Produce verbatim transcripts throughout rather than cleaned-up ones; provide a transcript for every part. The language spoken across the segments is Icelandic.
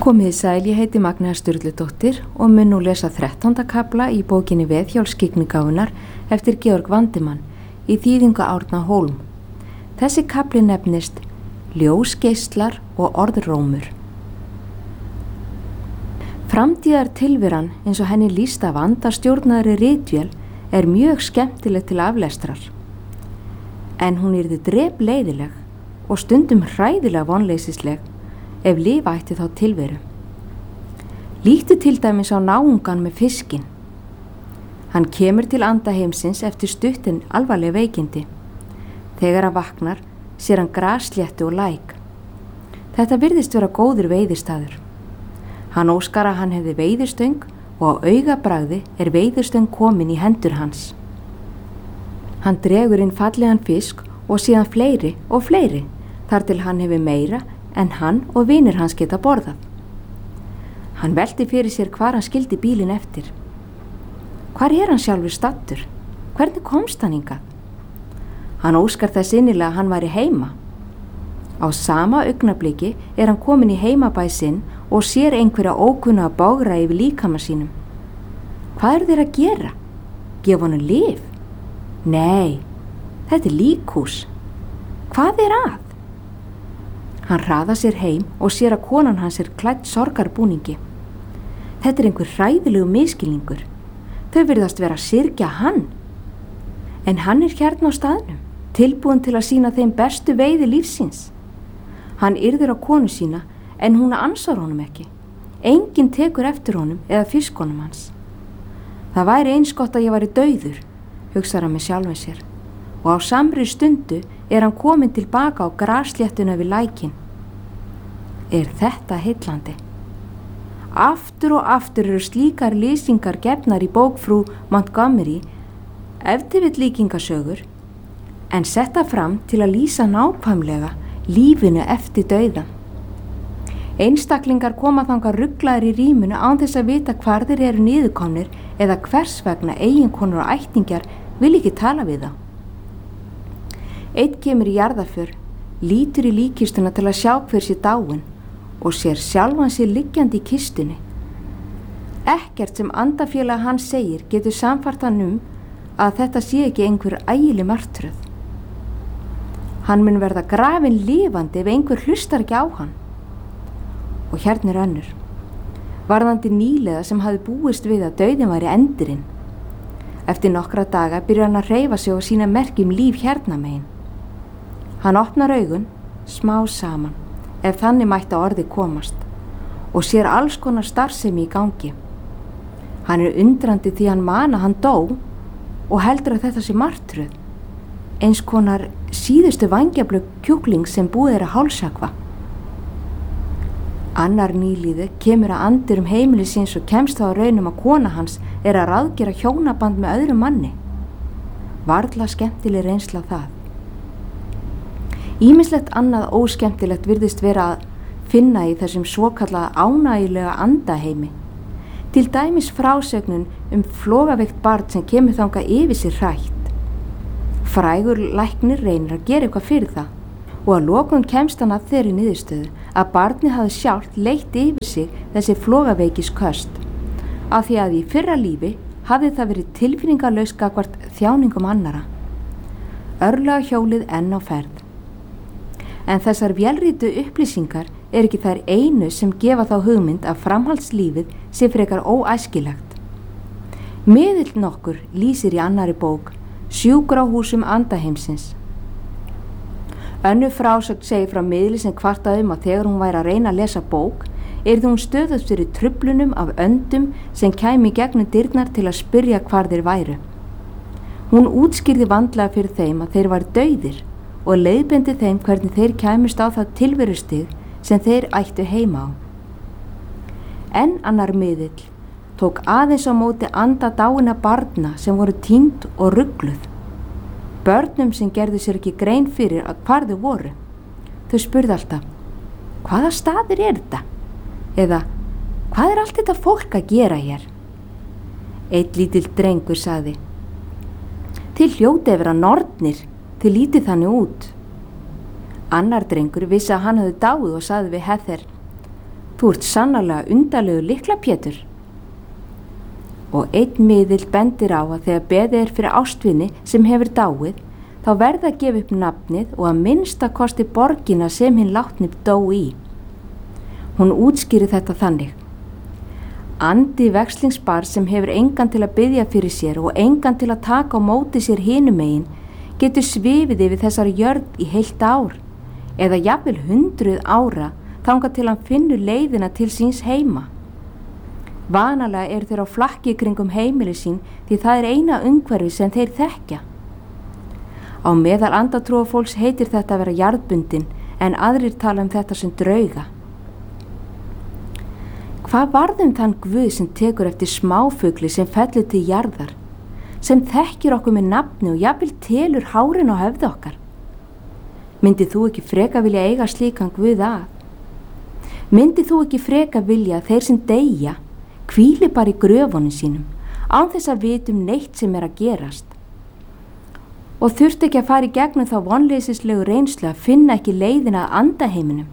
Komið sæl, ég heiti Magnea Sturludóttir og mun nú lesa þrettánda kafla í bókinni Veðhjól skyggnigáfunnar eftir Georg Vandimann í þýðingu Árna Hólm. Þessi kafli nefnist Ljósgeislar og orðrómur. Framtíðar tilveran eins og henni lýst af andastjórnaðri ritvél er mjög skemmtileg til aflestrar. En hún yrði drepleiðileg og stundum hræðilega vonleysisleg ef lifa ætti þá tilveru. Líktu til dæmis á náungan með fiskinn. Hann kemur til andaheimsins eftir stuttin alvarleg veikindi. Þegar hann vaknar sér hann grassléttu og læk. Þetta virðist vera góður veiðistaður. Hann óskar að hann hefði veiðistöng og á augabragði er veiðistöng komin í hendur hans. Hann dregur inn fallegan fisk og síðan fleiri og fleiri þar til hann hefur meira en hann og vinir hans geta borðað. Hann velti fyrir sér hvar hann skildi bílinn eftir. Hvar er hann sjálfur stattur? Hvernig komst hann hingað? Hann óskar þess innilega að hann væri heima. Á sama augnabliki er hann komin í heimabæ sinn og sér einhverja ókunna að bágra yfir líkama sínum. Hvað eru þeir að gera? Gefa honum lyf? Nei, þetta er líkhús. Hvað er að? Hann hraðar sér heim og sér að konan hans er klædd sorgarbúningi. Þetta er einhver hræðilegu miskilningur. Þau virðast vera að syrgja hann. En hann er hérna á staðnum, tilbúin til að sýna þeim bestu veiði lífsins. Hann yrðir á konu sína en hún ansar honum ekki. Enginn tekur eftir honum eða fiskonum hans. Það væri eins gott að ég væri dauður, hugsar hann með sjálfum sér. Og á samri stundu er hann komin tilbaka á grassléttuna við lækin. Er þetta heillandi? Aftur og aftur eru slíkar lýsingar gefnar í bók frú Montgomery, ef til vill líkingasögur, en setta fram til að lýsa nákvæmlega lífinu eftir dauðan. Einstaklingar koma þangað ruglaðir í rýmunu án þess að vita hvar þeir eru niðurkomnir eða hvers vegna eiginkonur og ættingjar vil ekki tala við þá. Einn kemur í jarðarför, lítur í líkkistuna til að sjá hver sé dáinn og sér sjálfan sér liggjandi í kistunni. Ekkert sem andafélag hans segir getur samfært hann um að þetta sé ekki einhver ægileg martröð. Hann mun verða grafinn lifandi ef einhver hlustar ekki á hann. Og hérna er önnur. Varðandi nýliða sem hafði búist við að dauðinn væri endirinn. Eftir nokkra daga byrjar hann að hreyfa sig og sýna merki um líf hérna megin. Hann opnar augun, smá saman, ef þannig mætti að orði komast, og sér alls konar starfsemi í gangi. Hann er undrandi því hann man að hann dó og heldur að þetta sé martröð, eins konar síðustu vængjablögg kjúkling sem búið er að hálsakva. Annar nýliði kemur að andir um heimili síns og kemst þá að raunum að kona hans er að ráðgera hjónaband með öðrum manni. Varla skemmtileg reynsla það. Ýmislegt annað óskemmtilegt virðist vera að finna í þessum svokallaða ánægjulega andaheimi. Til dæmis frásögnun um flogaveikt barn sem kemur þangað yfir sér hrætt. Frægur læknir reynir að gera eitthvað fyrir það og að lokum kemst hann að þeirri niðurstöðu að barnið hafði sjálft leitt yfir sig þessi flogaveikiköst af því að í fyrra lífi hafði það verið tilfinningalaust gagnvart þjáningum annara. Örlagahjólið enn á ferð. En þessar vélrýtu upplýsingar er ekki þær einu sem gefa þá hugmynd að framhaldslífið sé frekar óæskilegt. Miðill nokkur lýsir í annari bók Sjúkrahúsum andaheimsins. Önnur frásögn segir frá miðli sem kvartaði um að þegar hún væri að reyna að lesa bók yrði hún stöðust fyrir truflunum af öndum sem kæmi í gegnum dyrnar til að spyrja hvar þeir væru. Hún útskýrði vandlega fyrir þeim að þeir væru dauðir og leiðbeindi þeim hvernig þeir kæmust á það tilverustig sem þeir ættu heima á. En annar miðill tók aðeins á móti anda dáinna barna sem voru týnd og rugluð. Börnum sem gerðu sér ekki grein fyrir að hvar þau voru. Þau spurði alltaf, hvaða staðir er þetta? Eða, hvað er allt þetta fólk að gera hér? Einn lítill drengur sagði, þið hljótið að vera nornir, þið lítið þannig út. Annar drengur vissi að hann hafði dáið og sagði við Heather, Þú ert sannarlega undarlegur lyklapétur. Og einn miðill bendir á að þegar beðið er fyrir ástvini sem hefur dáið, þá verða að gefa upp nafnið og að minnsta kosti borgina sem hinn látni dó í. Hún útskýrir þetta þannig: andi vekslingsbarns sem hefur engan til að biðja fyrir sér og engan til að taka á móti sér hinum megin getur svifið yfir þessari jörð í heilt ár eða jafnvel hundruð ára þangað til hann finnur leiðina til síns heima. Vanalega eru þeir á flakki kringum heimili sín því það er eina umhverfi sem þeir þekkja. Á meðal andatrúarfólks heitir þetta að vera jarðbundin en aðrir tala um þetta sem drauga. Hvað varðum þann Guð sem tekur eftir smáfugli sem fellur til jarðar, sem þekkir okkur með nafni og jafnvel telur hárin á höfði okkar? Myndið þú ekki freka vilja eiga slíkan Guð að? Myndið þú ekki freka vilja að þeir sem deyja hvíli bara í gröfunum sínum án þess að vitum neitt sem er að gerast? Og þurfti ekki að fara í gegnum þá vonleysislegu reynslu að finna ekki leiðina að andaheiminum?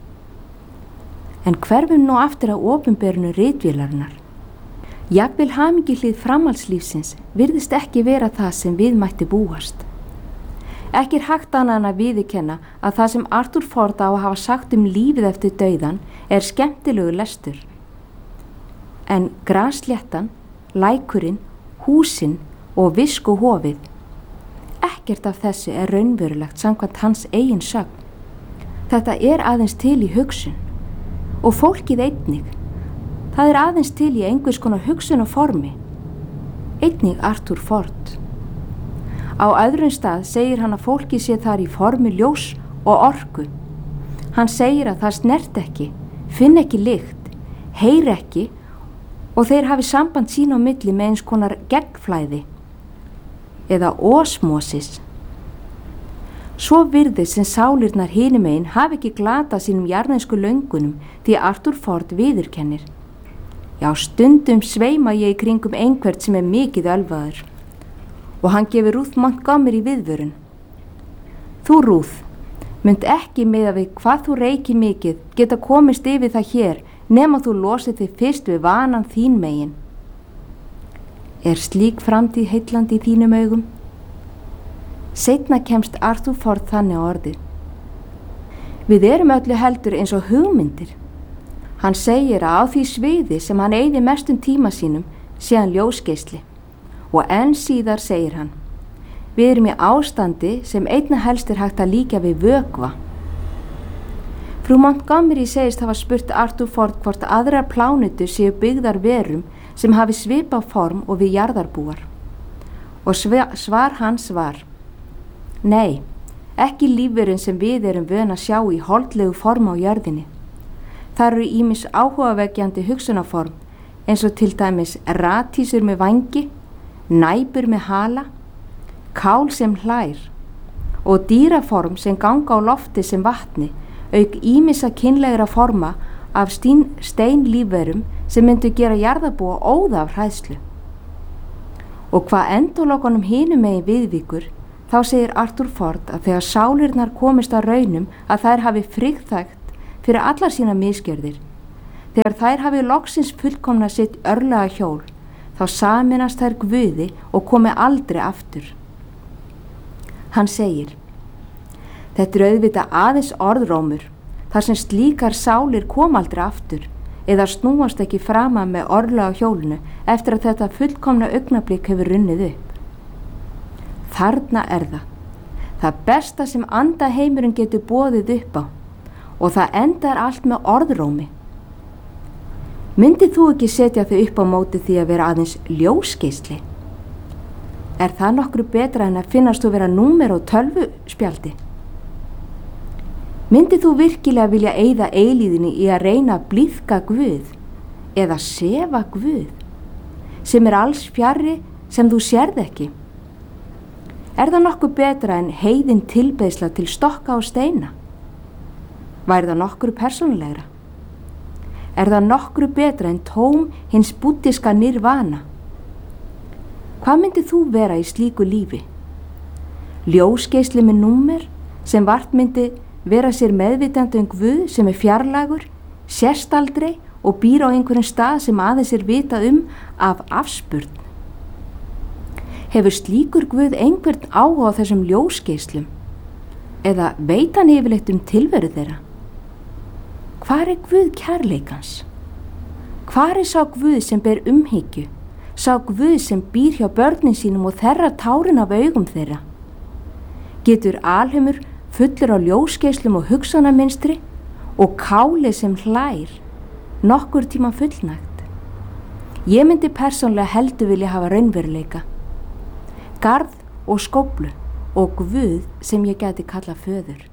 En hverfum nú aftur að opinberunu ritvélarinnar. Jafnvel hamingjuhlið framhaldslífsins virðist ekki vera það sem við mætti búast. Ekki er hægt annað en að viðurkenna að það sem Arthur Ford á að hafa sagt um lífið eftir dauðan er skemmtilegu lestur. En grassléttan, lækurinn, húsin og viskuhofið, ekkert af þessu er raunverulegt samkvæmt hans eigin sögn. Þetta er aðeins til í hugsun. Og fólkið einnig, það er aðeins til í einhvers konar hugsun og formi. Einnig Arthur Ford. Á öðrum stað segir hann að fólkið sé þar í formi ljós og orku. Hann segir að það snert ekki, finn ekki lykt, heyr ekki og þeir hafi samband sín á milli með eins konar gegnflæði eða osmosis. Svo virðist sem sálirnar hinum megin hafi ekki glatað sínum jarðnesku löngunum því Arthur Ford viðurkennir: já, stundum sveima ég í kringum einhvert sem er mikið ölvaður. Og hann gefur Ruth Montgomery viðvörun: þú Ruth, mynd ekki miða við hvað þú reykir mikið geta komist yfir það hér nema þú losið þig fyrst við vanan þín megin. Er slík framtíð heillandi í þínum augum? Seinna kemst Arthur Ford þannig á orði: við erum öllu heldur eins og hugmyndir. Hann segir að á því sviði sem hann eyði mestum tíma sínum sé hann ljósgeisli og enn síðar segir hann: við erum í ástandi sem einna helst er hægt að líkja við vökva. Frú Montgomery segist hafa spurt Arthur Ford hvort aðrar plánetur séu byggðar verum sem hafi svipað form og við jarðarbúar. Og svar hans var: nei, ekki lífverun sem við erum vön að sjá í holdlegu forma á jörðinni. Það eru ýmis áhugavekjandi hugsunarform eins og til dæmis ratísur með vangi, næpur með hala, kál sem hlær og dýraform sem ganga á lofti sem vatni, auk ýmissa kynlegra forma af stín, steinlífverum sem myndu gera jarðarbúa óða af hræðslu. Og hvað endalokunum hinum megin viðvíkur, þá segir Arthur Ford að þegar sálirnar komist að raunum að þær hafi frigþægt fyrir allar sína misgjörðir, þegar þær hafi loksins fullkomna sitt örlaga hjól, þá sameinast þær Guði og komi aldrei aftur. Hann segir: þetta er auðvitað aðeins orðrómur, þar sem slíkar sálir kom aldrei aftur eða snúast ekki frama með örlaga hjólinu eftir að þetta fullkomna augnablik hefur runnið upp. Þarna er það, það besta sem andaheimurinn getur boðið upp á og það endar allt með orðrómi. Myndið þú ekki setja þau upp á móti því að vera aðeins ljósgeisli? Er það nokkru betra en að finnast þú vera númer og tölvuspjaldi? Myndið þú virkilega vilja eyða eilíðinni í að reyna að blíðka Guð eða sefa Guð, sem er alls fjarri sem þú sérð ekki? Er það nokkuð betra en heiðin tilbeiðsla til stokka og steina? Væri það nokkru persónulegra? Er það nokkru betra en tóm hins búddiska nirvana? Hvað myndið þú vera í slíku lífi? Ljósgeisli með númer sem vart myndi vera sér meðvitandi um Guð sem er fjarlægur, sést aldrei og býr á einhverjum stað sem aðeins er vitað um af afspurn. Hefur slíkur Guð einhvern áhuga á þessum ljósgeislum? Eða veit hann yfirleitt um tilveru þeirra? Hvar er Guð kærleikans? Hvar er sá Guð sem ber umhyggju? Sá Guð sem býr hjá börnin sínum og þerrar tárin af augum þeirra? Getur alheimur fullur á ljósgeislum og hugsanamynstri og káli sem hlær nokkur tíma fullnægt? Ég myndi persónlega heldur vilja hafa raunveruleika, garð og skóflu og Guð sem ég gæti kalla föður.